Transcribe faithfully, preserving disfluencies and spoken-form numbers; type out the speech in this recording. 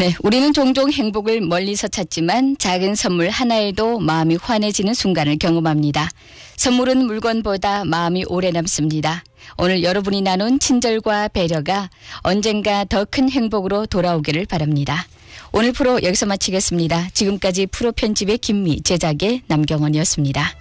네, 우리는 종종 행복을 멀리서 찾지만 작은 선물 하나에도 마음이 환해지는 순간을 경험합니다. 선물은 물건보다 마음이 오래 남습니다. 오늘 여러분이 나눈 친절과 배려가 언젠가 더 큰 행복으로 돌아오기를 바랍니다. 오늘 프로 여기서 마치겠습니다. 지금까지 프로 편집의 김미, 제작의 남경원이었습니다.